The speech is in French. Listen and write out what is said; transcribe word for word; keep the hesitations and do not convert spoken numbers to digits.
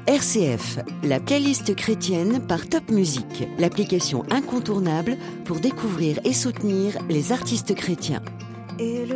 R C F, la playlist chrétienne par Top Music, l'application incontournable pour découvrir et soutenir les artistes chrétiens. Et le